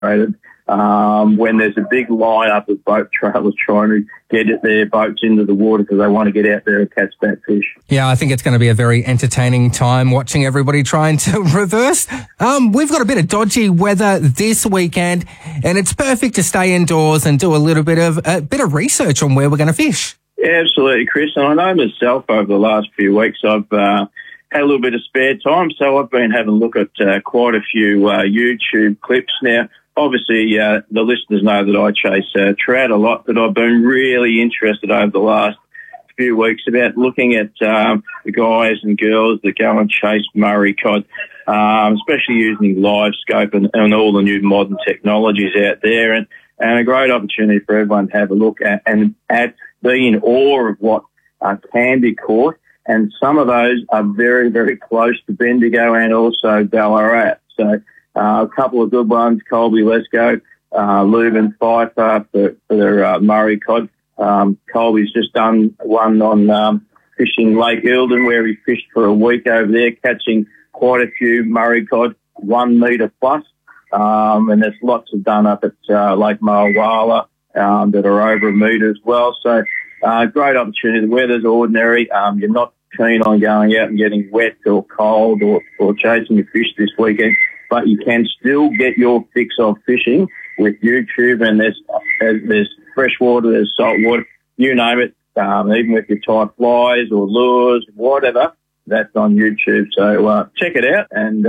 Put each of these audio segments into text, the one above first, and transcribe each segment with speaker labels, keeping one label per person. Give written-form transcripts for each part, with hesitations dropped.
Speaker 1: when there's a big lineup of boat trailers trying to get their boats into the water because they want to get out there and catch that fish.
Speaker 2: Yeah, I think it's going to be a very entertaining time watching everybody trying to reverse. We've got a bit of dodgy weather this weekend, and it's perfect to stay indoors and do a bit of research on where we're going to fish.
Speaker 1: Yeah, absolutely, Chris. And I know myself over the last few weeks I've had a little bit of spare time, so I've been having a look at quite a few YouTube clips now. Obviously, the listeners know that I chase trout a lot, but I've been really interested over the last few weeks about looking at the guys and girls that go and chase Murray cod, especially using live scope and all the new modern technologies out there, and a great opportunity for everyone to have a look at and be in awe of what can be caught. And some of those are very, very close to Bendigo and also Ballarat. So a couple of good ones, Colby Lesko, Leuven Pfeiffer for their Murray cod. Colby's just done one on fishing Lake Eildon where he fished for a week over there, catching quite a few Murray cod, 1 metre plus. And there's lots of done up at Lake Mulwala that are over a metre as well. So great opportunity. The weather's ordinary. You're not keen on going out and getting wet or cold or chasing your fish this weekend, but you can still get your fix of fishing with YouTube, and there's fresh water, there's salt water, you name it, even with your tight flies or lures, whatever, that's on YouTube. So check it out and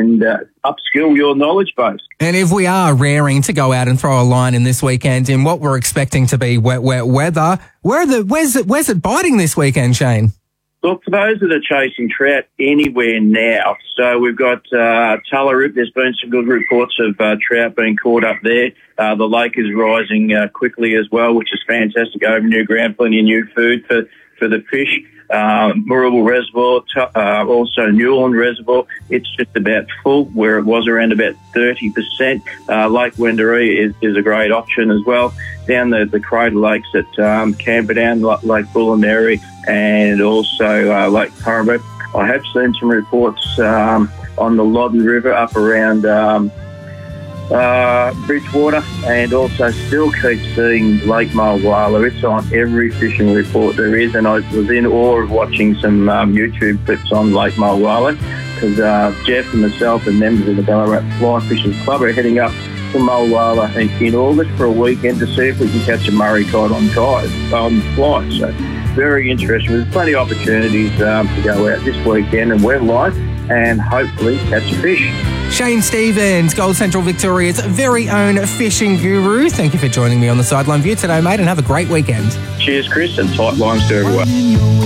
Speaker 1: upskill your knowledge base.
Speaker 2: And if we are raring to go out and throw a line in this weekend in what we're expecting to be wet weather, where's it biting this weekend, Shane?
Speaker 1: Look, for those that are chasing trout anywhere now, so we've got Tullaroop. There's been some good reports of trout being caught up there. The lake is rising quickly as well, which is fantastic. Over new ground, plenty of new food for the fish. Moorabool Reservoir, also Newland Reservoir, it's just about full, where it was around about 30%. Lake Wendouree is a great option as well. Down the Crater Lakes at Camperdown, Lake Bullinary, and also Lake Curramboo. I have seen some reports on the Loddon River up around Bridgewater, and also still keep seeing Lake Mulwala. It's on every fishing report there is, and I was in awe of watching some YouTube clips on Lake Mulwala because Jeff and myself and members of the Ballarat Fly Fishing Club are heading up to Mulwala in August for a weekend to see if we can catch a Murray cod on fly. So very interesting. There's plenty of opportunities to go out this weekend and weather life and hopefully catch a fish.
Speaker 2: Shane Stevens, Gold Central Victoria's very own fishing guru. Thank you for joining me on the Sideline View today, mate, and have a great weekend.
Speaker 1: Cheers, Chris, and tight lines to everyone.